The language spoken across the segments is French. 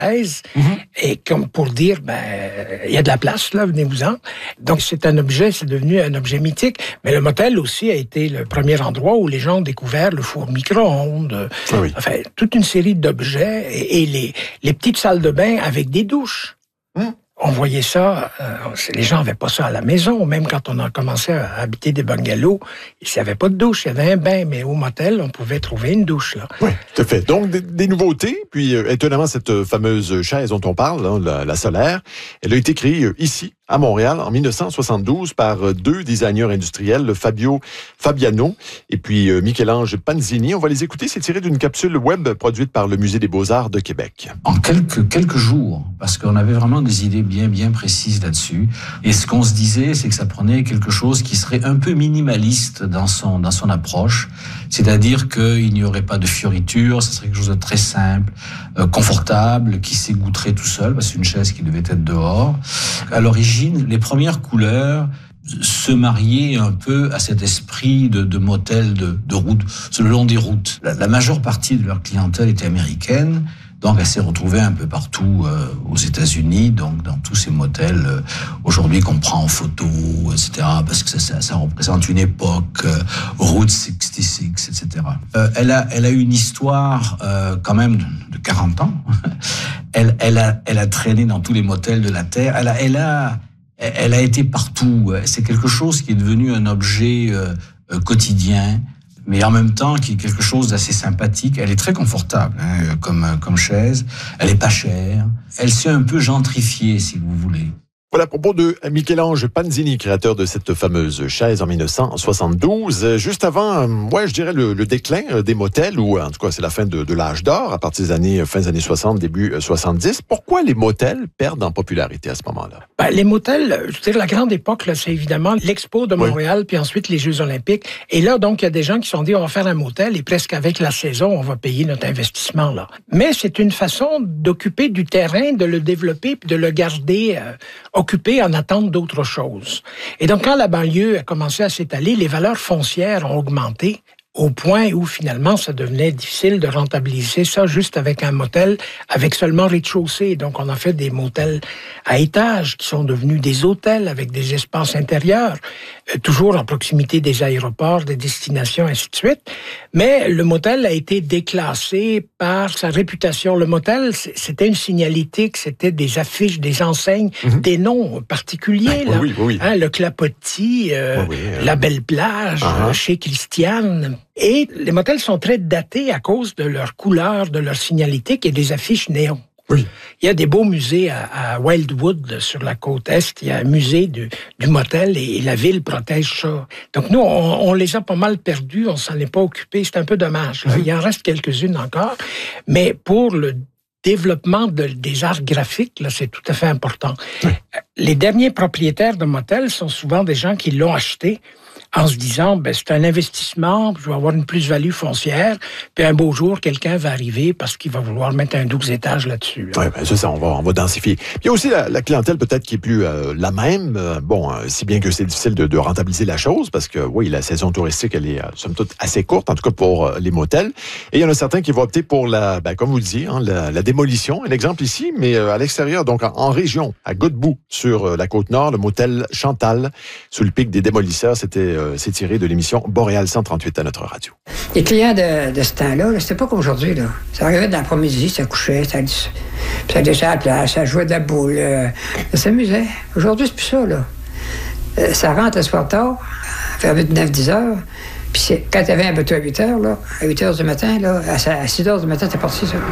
et comme pour dire, il y a de la place, là, venez-vous-en. Donc, c'est devenu un objet mythique. Mais le motel aussi a été le premier endroit où les gens ont découvert le four micro-ondes. Enfin, toute une série d'objets et les petites salles de bain avec des douches. On voyait ça, les gens n'avaient pas ça à la maison. Même quand on a commencé à habiter des bungalows, il n'y avait pas de douche, il y avait un bain. Mais au motel, on pouvait trouver une douche. Là. Oui, tout à fait. Donc, des nouveautés. Puis, étonnamment, cette fameuse chaise dont on parle, hein, la solaire, elle a été créée ici, à Montréal, en 1972, par deux designers industriels, Fabio Fabiano et puis Michel-Ange Panzini. On va les écouter. C'est tiré d'une capsule web produite par le Musée des Beaux-Arts de Québec. En quelques jours, parce qu'on avait vraiment des idées bien précises là-dessus. Et ce qu'on se disait, c'est que ça prenait quelque chose qui serait un peu minimaliste dans son approche. C'est-à-dire qu'il n'y aurait pas de fioritures, ça serait quelque chose de très simple, confortable, qui s'égoutterait tout seul, parce que c'est une chaise qui devait être dehors. À l'origine, les premières couleurs se mariaient un peu à cet esprit de motel de route, le long des routes. La majeure partie de leur clientèle était américaine, donc elle s'est retrouvée un peu partout aux États-Unis, donc dans tous ces motels aujourd'hui qu'on prend en photo, etc., parce que ça représente une époque, Route 66, etc. Elle a une histoire quand même de 40 ans. Elle a traîné dans tous les motels de la Terre. Elle a été partout. C'est quelque chose qui est devenu un objet quotidien, mais en même temps qui est quelque chose d'assez sympathique. Elle est très confortable comme chaise. Elle est pas chère. Elle s'est un peu gentrifiée, si vous voulez. Voilà, à propos de Michel-Ange Panzini, créateur de cette fameuse chaise en 1972. Juste avant, je dirais le déclin des motels, ou en tout cas, c'est la fin de l'âge d'or, à partir des fin des années 60, début 70. Pourquoi les motels perdent en popularité à ce moment-là? Les motels, je veux dire, la grande époque, là, c'est évidemment l'Expo de Montréal, puis ensuite les Jeux olympiques. Et là, donc, il y a des gens qui se sont dit, on va faire un motel, et presque avec la saison, on va payer notre investissement, là. Mais c'est une façon d'occuper du terrain, de le développer, puis de le garder occupé en attente d'autre chose. Et donc, quand la banlieue a commencé à s'étaler, les valeurs foncières ont augmenté au point où, finalement, ça devenait difficile de rentabiliser ça juste avec un motel, avec seulement rez-de-chaussée. Donc, on a fait des motels à étages qui sont devenus des hôtels avec des espaces intérieurs, toujours en proximité des aéroports, des destinations, ainsi de suite. Mais le motel a été déclassé par sa réputation. Le motel, c'était une signalétique, c'était des affiches, des enseignes, des noms particuliers. Là. Oui. Hein, le Clapotis, la Belle Plage, chez Christiane. Et les motels sont très datés à cause de leur couleur, de leur signalétique et des affiches néons. Oui. Il y a des beaux musées à Wildwood, sur la côte Est. Il y a un musée du motel et la ville protège ça. Donc, nous, on les a pas mal perdus. On s'en est pas occupé. C'est un peu dommage. Là. Il en reste quelques-unes encore. Mais pour le développement des arts graphiques, là, c'est tout à fait important. Oui. Les derniers propriétaires de motels sont souvent des gens qui l'ont acheté en se disant, c'est un investissement, je vais avoir une plus-value foncière, puis un beau jour, quelqu'un va arriver parce qu'il va vouloir mettre un 12 étages là-dessus. Là. Oui, c'est ça, on va densifier. Puis il y a aussi la clientèle peut-être qui est plus la même, si bien que c'est difficile de rentabiliser la chose, parce que oui, la saison touristique, elle est somme toute assez courte, en tout cas pour les motels. Et il y en a certains qui vont opter pour comme vous le disiez, la démolition. Un exemple ici, mais à l'extérieur, donc en région, à Godbout, sur la Côte-Nord, le motel Chantal, sous le pic des démolisseurs, c'est tiré de l'émission Boréal 138 à notre radio. Les clients de ce temps-là, c'était pas comme aujourd'hui. Là. Ça arrivait dans l'après-midi, ça couchait, ça descendait à la plage, ça jouait de la boule, ça s'amusait. Aujourd'hui, c'est plus ça. Là. Ça rentre le soir tard, vers 9-10 heures. Puis quand tu avais un bateau à 8 heures, là, à 8 heures du matin, là, à 6 heures du matin, t'es parti, ça.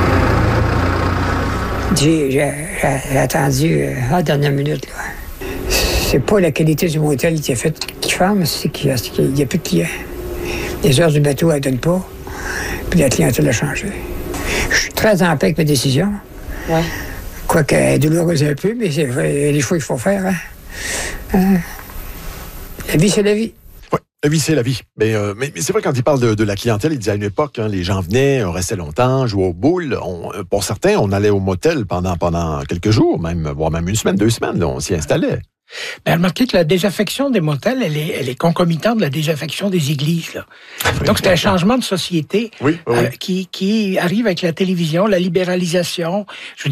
J'ai attendu à la dernière minute, là. C'est pas la qualité du motel qui a fait qui ferme, c'est qu'il n'y a plus de clients. Les heures du bateau, elles ne donnent pas. Puis la clientèle a changé. Je suis très en paix avec mes décisions. Ouais. Quoique douloureuse un peu, mais c'est les choix qu'il faut faire. Hein? La vie, c'est la vie. Oui, la vie, c'est la vie. Mais c'est vrai, quand il parle de la clientèle, il dit à une époque, les gens venaient, on restait longtemps, jouaient aux boules. Pour certains, on allait au motel pendant quelques jours, voire même une semaine, 2 semaines, là, on s'y installait. Ben, remarquez que la désaffection des motels, elle est concomitante de la désaffection des églises. Là. Donc, c'est un changement de société qui arrive avec la télévision, la libéralisation. Je veux